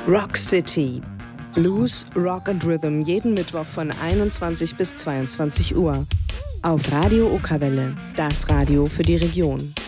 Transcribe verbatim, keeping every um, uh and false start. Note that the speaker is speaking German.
Rock City. Blues, Rock and Rhythm jeden Mittwoch von einundzwanzig bis zweiundzwanzig Uhr. Auf Radio Okerwelle, das Radio für die Region.